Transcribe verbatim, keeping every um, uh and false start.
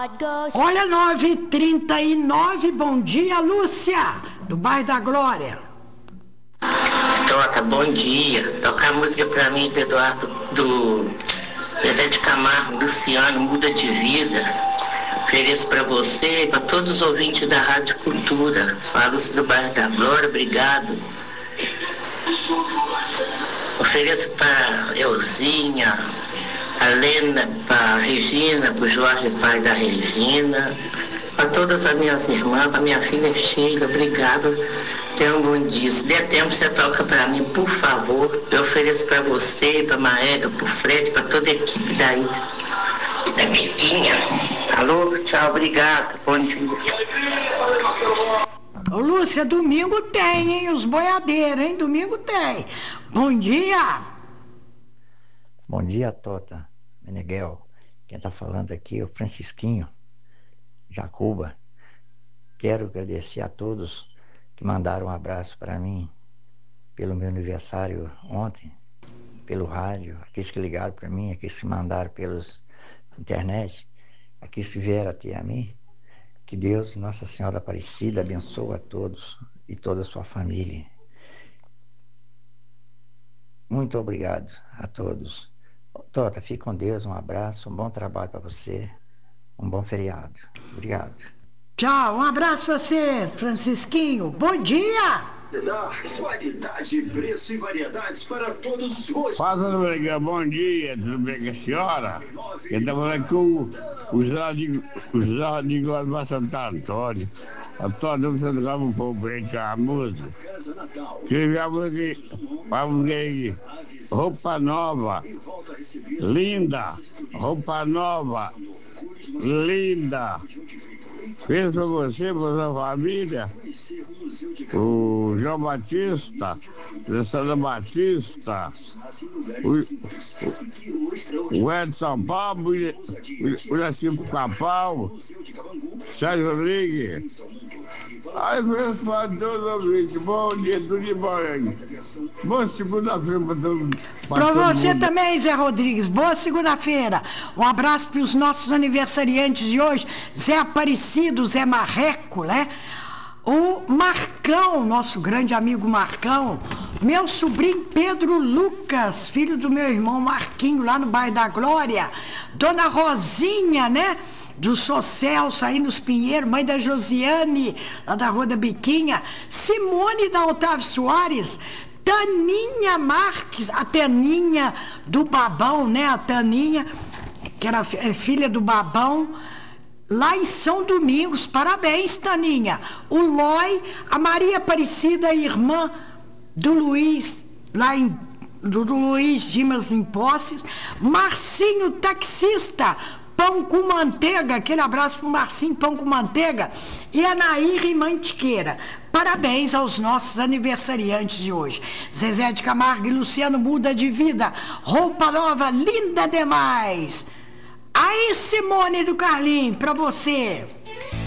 Olha, nove e trinta e nove, bom dia, Lúcia, do bairro da Glória. Tota, bom dia. Tocar a música pra mim do Eduardo, do Zezé de Camargo, Luciano, Muda de Vida. Ofereço pra você e pra todos os ouvintes da Rádio Cultura. Sou a Lúcia do bairro da Glória, obrigado. Ofereço pra Euzinha, a Lena, para Regina, para o Jorge, pai da Regina, para todas as minhas irmãs, para minha filha Sheila, obrigado. Tenha um bom dia. Se der tempo, você toca para mim, por favor. Eu ofereço para você, para a Maega, para o Fred, para toda a equipe daí, da Miquinha. Alô, tchau, obrigado. Bom dia. Ô, Lúcia, domingo tem, hein? Os boiadeiros, hein? Domingo tem. Bom dia. Bom dia, Tota, Meneghel. Quem está falando aqui é o Francisquinho, Jacuba. Quero agradecer a todos que mandaram um abraço para mim pelo meu aniversário ontem, pelo rádio, aqueles que ligaram para mim, aqueles que mandaram pelos internet, aqueles que vieram até a mim. Que Deus, Nossa Senhora Aparecida, abençoe a todos e toda a sua família. Muito obrigado a todos. Tota, fique com Deus, um abraço, um bom trabalho para você, um bom feriado. Obrigado. Tchau, um abraço para você, Francisquinho. Bom dia! Qualidade, preço e variedades para todos os gostos. Fala, Meneghel, bom dia, tudo bem com a senhora? Eu estava falando com o Jardim de Glória para Santo Antônio. Antônio, você tocava um pouco bem com a música. Escrevi a música, a música aí, roupa nova, linda, roupa nova, linda. Fez para você, para sua família, o João Batista, o Sandra Batista, o, o Edson Paulo, o Jacinto Capal, Sérgio Rodrigues. Aí fez para todos os vídeos. Bom dia, tudo de bom aí. Boa segunda-feira para todo mundo. Para você mundo. Também, Zé Rodrigues. Boa segunda-feira. Um abraço para os nossos aniversariantes de hoje. Zé Aparecido, Zé Marreco, né? O Marcão, nosso grande amigo Marcão. Meu sobrinho Pedro Lucas, filho do meu irmão Marquinho, lá no bairro da Glória. Dona Rosinha, né? Do Socelso, aí nos Pinheiros, mãe da Josiane, lá da Rua da Biquinha. Simone da Otávio Soares. Taninha Marques, a Taninha do Babão, né? A Taninha, que era é, filha do Babão, lá em São Domingos. Parabéns, Taninha. O Loi, a Maria Aparecida, irmã do Luiz, lá em do, do Luiz Dimas em Posses. Marcinho, taxista, pão com manteiga, aquele abraço pro Marcinho, pão com manteiga. E a Nair e Mantiqueira. Parabéns aos nossos aniversariantes de hoje. Zezé de Camargo e Luciano, Muda de Vida. Roupa nova, linda demais. Aí, Simone do Carlinhos, pra você.